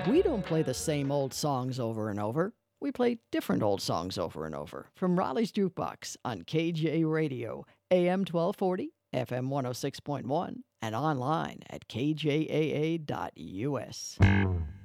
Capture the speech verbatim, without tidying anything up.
We don't play the same old songs over and over. We play different old songs over and over from Raleigh's Jukebox on K J Radio, A M twelve forty, F M one oh six point one, and online at k j a a dot u s.